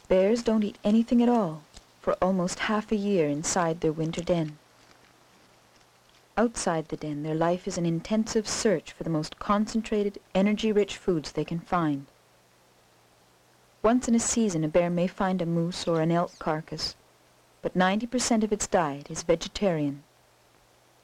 Bears don't eat anything at all for almost half a year inside their winter den. Outside the den, their life is an intensive search for the most concentrated, energy-rich foods they can find. Once in a season, a bear may find a moose or an elk carcass, but 90% of its diet is vegetarian.